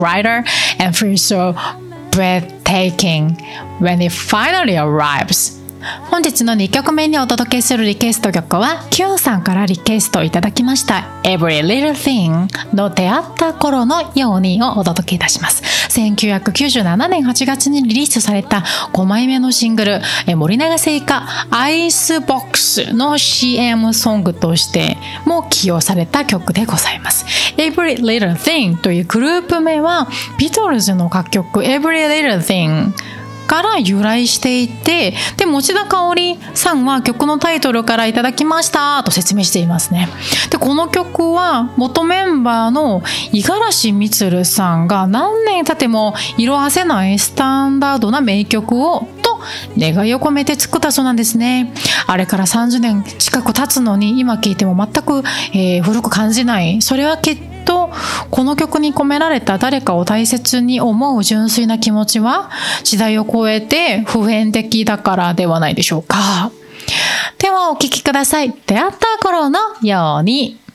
brighter and feels so breathtaking when it finally arrives. 本日の2曲目にお届けするリクエスト曲はキュンさんからリクエストいただきました Every Little Thing の出会った頃のようにをお届けいたします。1997年8月にリリースされた5枚目のシングル森永製菓アイスボックスの CM ソングとしても起用された曲でございます。 Every Little Thing というグループ名はビトルズの楽曲 Every Little Thingから由来していて、で持田香織さんは曲のタイトルからいただきましたと説明していますね。でこの曲は元メンバーの五十嵐充さんが何年経っても色あせないスタンダードな名曲をと願いを込めて作ったそうなんですね。あれから30年近く経つのに今聴いても全く、古く感じない。それはきっとこの曲に込められた誰かを大切に思う純粋な気持ちは時代を超えて普遍的だからではないでしょうか。ではお聴きください。出会った頃のように。